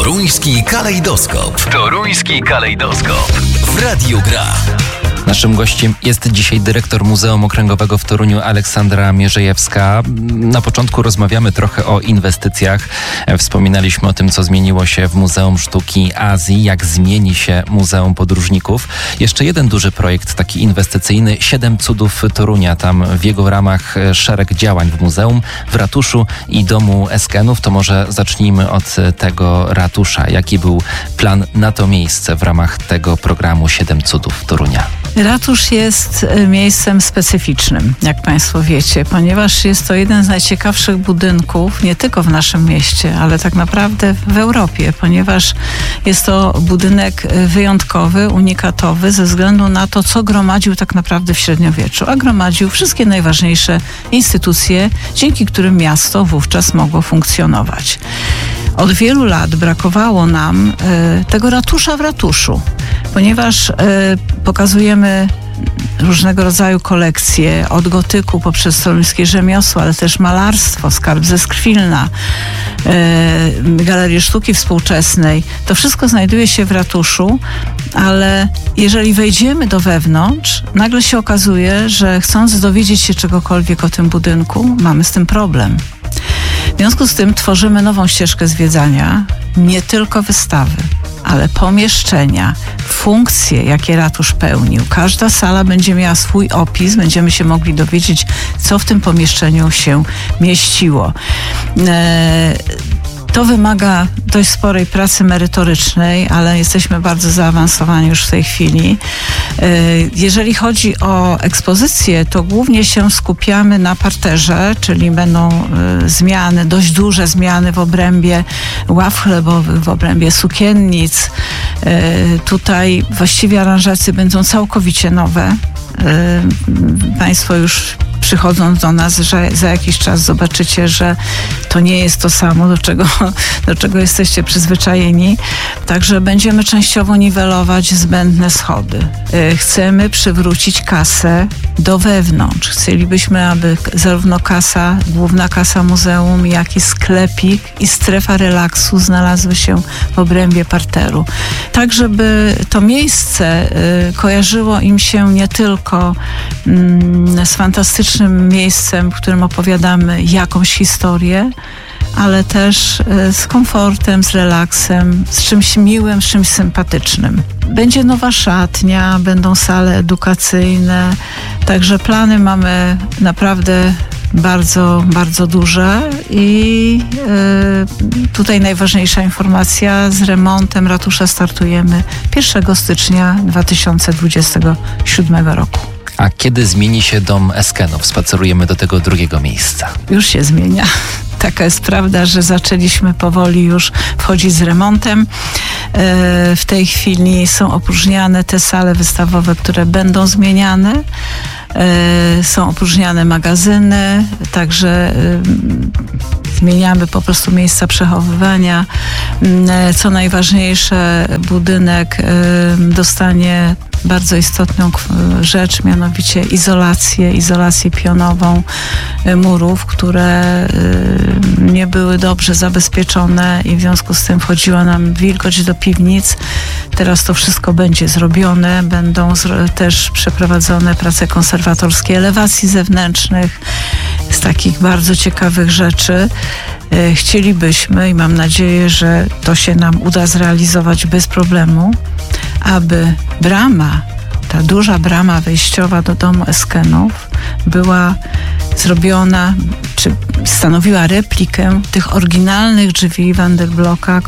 Toruński kalejdoskop. Toruński kalejdoskop. W Radiu Gra. Naszym gościem jest dzisiaj dyrektor Muzeum Okręgowego w Toruniu Aleksandra Mierzejewska. Na początku rozmawiamy trochę o inwestycjach. Wspominaliśmy o tym, co zmieniło się w Muzeum Sztuki Azji, jak zmieni się Muzeum Podróżników. Jeszcze jeden duży projekt, taki inwestycyjny, 7 cudów Torunia. Tam w jego ramach szereg działań w muzeum, w ratuszu i domu Eskenów. To może zacznijmy od tego ratusza. Jaki był plan na to miejsce w ramach tego programu 7 cudów Torunia? Ratusz jest miejscem specyficznym, jak Państwo wiecie, ponieważ jest to jeden z najciekawszych budynków, nie tylko w naszym mieście, ale tak naprawdę w Europie, ponieważ jest to budynek wyjątkowy, unikatowy ze względu na to, co gromadził tak naprawdę w średniowieczu, a gromadził wszystkie najważniejsze instytucje, dzięki którym miasto wówczas mogło funkcjonować. Od wielu lat brakowało nam tego ratusza w ratuszu, ponieważ pokazujemy różnego rodzaju kolekcje, od gotyku poprzez toruńskie rzemiosło, ale też malarstwo, skarb ze Skrwilna, galerię sztuki współczesnej. To wszystko znajduje się w ratuszu, ale jeżeli wejdziemy do wewnątrz, nagle się okazuje, że chcąc dowiedzieć się czegokolwiek o tym budynku, mamy z tym problem. W związku z tym tworzymy nową ścieżkę zwiedzania, nie tylko wystawy, ale pomieszczenia, funkcje, jakie ratusz pełnił. Każda sala będzie miała swój opis, będziemy się mogli dowiedzieć, co w tym pomieszczeniu się mieściło. To wymaga dość sporej pracy merytorycznej, ale jesteśmy bardzo zaawansowani już w tej chwili. Jeżeli chodzi o ekspozycję, to głównie się skupiamy na parterze, czyli będą zmiany, dość duże zmiany w obrębie ław chlebowych, w obrębie sukiennic. Tutaj właściwie aranżacje będą całkowicie nowe. Państwo już przychodząc do nas, że za jakiś czas zobaczycie, że to nie jest to samo, do czego jesteście przyzwyczajeni. Także będziemy częściowo niwelować zbędne schody. Chcemy przywrócić kasę do wewnątrz. Chcielibyśmy, aby zarówno kasa, główna kasa muzeum, jak i sklepik i strefa relaksu znalazły się w obrębie parteru. Tak, żeby to miejsce kojarzyło im się nie tylko z fantastycznym miejscem, w którym opowiadamy jakąś historię, ale też z komfortem, z relaksem, z czymś miłym, z czymś sympatycznym. Będzie nowa szatnia, będą sale edukacyjne, także plany mamy naprawdę bardzo, bardzo duże i tutaj najważniejsza informacja, z remontem ratusza startujemy 1 stycznia 2027 roku. A kiedy zmieni się dom Eskenów? Spacerujemy do tego drugiego miejsca. Już się zmienia. Taka jest prawda, że zaczęliśmy powoli już wchodzić z remontem. W tej chwili są opróżniane te sale wystawowe, które będą zmieniane. Są opróżniane magazyny, także zmieniamy po prostu miejsca przechowywania. Co najważniejsze, budynek dostanie bardzo istotną rzecz, mianowicie izolację pionową murów, które nie były dobrze zabezpieczone i w związku z tym wchodziła nam wilgoć do piwnic. Teraz to wszystko będzie zrobione, będą też przeprowadzone prace konserwatorskie elewacji zewnętrznych, z takich bardzo ciekawych rzeczy. Chcielibyśmy i mam nadzieję, że to się nam uda zrealizować bez problemu, aby brama, ta duża brama wejściowa do domu Eskenów była zrobiona, czy stanowiła replikę tych oryginalnych drzwi Wandelblocka,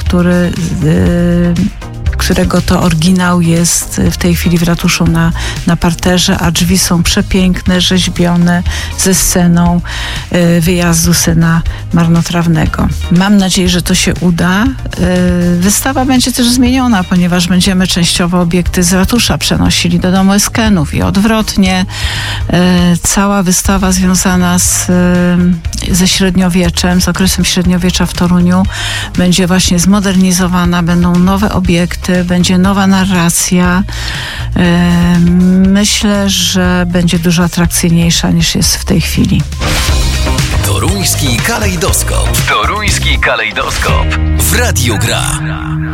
którego to oryginał jest w tej chwili w ratuszu na parterze, a drzwi są przepiękne, rzeźbione, ze sceną wyjazdu syna marnotrawnego. Mam nadzieję, że to się uda. Wystawa będzie też zmieniona, ponieważ będziemy częściowo obiekty z ratusza przenosili do domu Eskenów i odwrotnie. Cała wystawa związana ze średniowieczem, z okresem średniowiecza w Toruniu będzie właśnie zmodernizowana, będą nowe obiekty, będzie nowa narracja. Myślę, że będzie dużo atrakcyjniejsza niż jest w tej chwili. Toruński kalejdoskop. Toruński kalejdoskop. Radio Gra.